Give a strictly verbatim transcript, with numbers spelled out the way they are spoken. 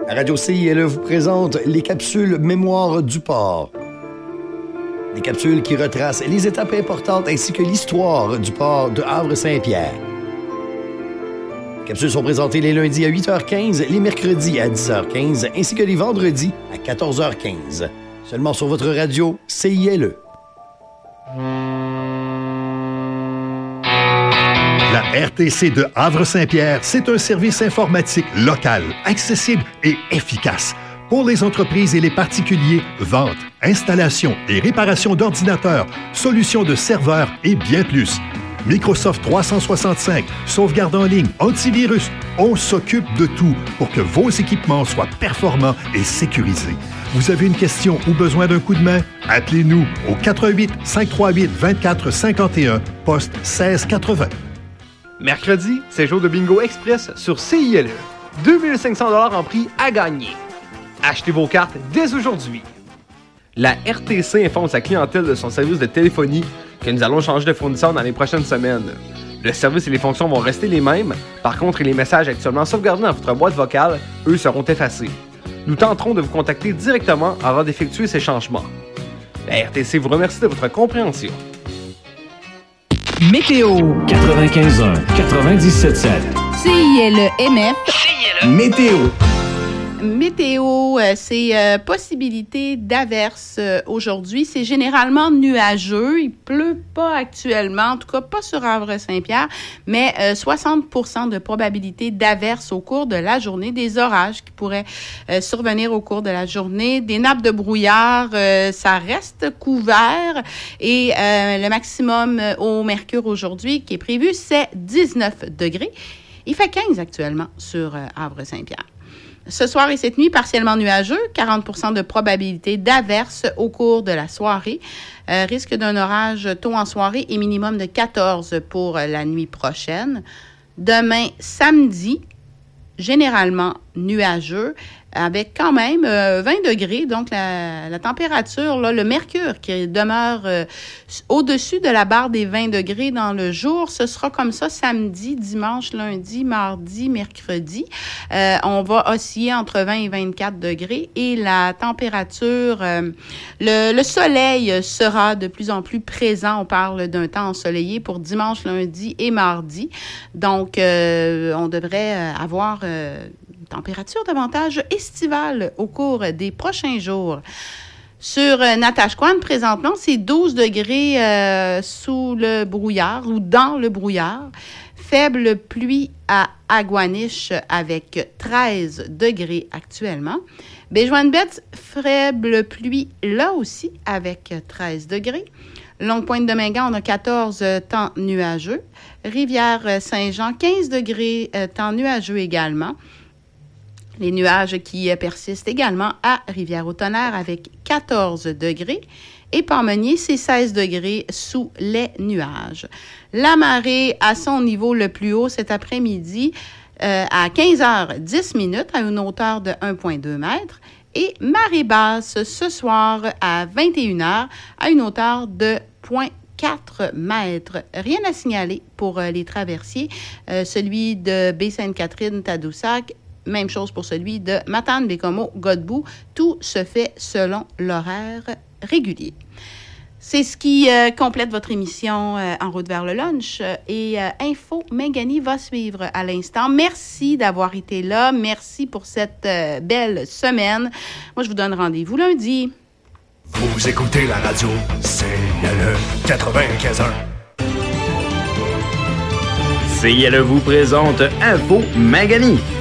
La radio C I L E vous présente les capsules Mémoire du port. Des capsules qui retracent les étapes importantes ainsi que l'histoire du port de Havre-Saint-Pierre. Les capsules sont présentées les lundis à huit heures quinze, les mercredis à dix heures quinze ainsi que les vendredis à quatorze heures quinze. Seulement sur votre radio C I L E. La R T C de Havre-Saint-Pierre, c'est un service informatique local, accessible et efficace. Pour les entreprises et les particuliers, vente, installation et réparation d'ordinateurs, solutions de serveurs et bien plus. Microsoft trois cent soixante-cinq, sauvegarde en ligne, antivirus, on s'occupe de tout pour que vos équipements soient performants et sécurisés. Vous avez une question ou besoin d'un coup de main? Appelez-nous au quatre un huit, cinq trois huit, vingt-quatre cinquante et un, poste seize quatre-vingts. Mercredi, c'est jour de bingo express sur C I L E. deux mille cinq cents dollars en prix à gagner. Achetez vos cartes dès aujourd'hui. La R T C informe sa clientèle de son service de téléphonie que nous allons changer de fournisseur dans les prochaines semaines. Le service et les fonctions vont rester les mêmes. Par contre, les messages actuellement sauvegardés dans votre boîte vocale, eux, seront effacés. Nous tenterons de vous contacter directement avant d'effectuer ces changements. La R T C vous remercie de votre compréhension. Météo quatre-vingt-quinze un, quatre-vingt-dix-sept sept. C I L E M F. C I L E. Météo. Météo, euh, c'est euh, possibilité d'averse euh, aujourd'hui. C'est généralement nuageux. Il pleut pas actuellement, en tout cas pas sur Havre-Saint-Pierre, mais euh, soixante pour cent de probabilité d'averse au cours de la journée. Des orages qui pourraient euh, survenir au cours de la journée. Des nappes de brouillard, euh, ça reste couvert. Et euh, le maximum euh, au mercure aujourd'hui qui est prévu, c'est dix-neuf degrés. Il fait quinze actuellement sur euh, Havre-Saint-Pierre. Ce soir et cette nuit, partiellement nuageux, quarante pour cent de probabilité d'averse au cours de la soirée. Euh, risque d'un orage tôt en soirée et minimum de quatorze pour la nuit prochaine. Demain, samedi, généralement nuageux, avec quand même euh, vingt degrés, donc la, la température, là, le mercure qui demeure euh, au-dessus de la barre des vingt degrés dans le jour, ce sera comme ça samedi, dimanche, lundi, mardi, mercredi. Euh, on va osciller entre vingt et vingt-quatre degrés et la température, euh, le, le soleil sera de plus en plus présent. On parle d'un temps ensoleillé pour dimanche, lundi et mardi. Donc, euh, on devrait avoir euh, température davantage estivale au cours des prochains jours. Sur euh, Natashquan, présentement, c'est douze degrés euh, sous le brouillard ou dans le brouillard. Faible pluie à Aguaniche avec treize degrés actuellement. Béjoine-Betz, faible pluie là aussi avec treize degrés. Longue-Pointe-de-Mingan, on a quatorze, euh, temps nuageux. Rivière-Saint-Jean, quinze degrés, euh, temps nuageux également. Les nuages qui persistent également à Rivière-au-Tonnerre avec quatorze degrés. Et Port-Meunier, c'est seize degrés sous les nuages. La marée à son niveau le plus haut cet après-midi euh, à quinze heures dix minutes à une hauteur de un virgule deux mètres. Et marée basse ce soir à vingt et une heures à une hauteur de zéro virgule quatre mètres. Rien à signaler pour euh, les traversiers. Euh, celui de Baie-Sainte-Catherine-Tadoussac, même chose pour celui de Matane, Bécomo, Godbout. Tout se fait selon l'horaire régulier. C'est ce qui euh, complète votre émission euh, En route vers le lunch. Et euh, Info Méganie va suivre à l'instant. Merci d'avoir été là. Merci pour cette euh, belle semaine. Moi, je vous donne rendez-vous lundi. Vous écoutez la radio C I L E quatre-vingt-quinze un. C I L E vous présente Info Méganie.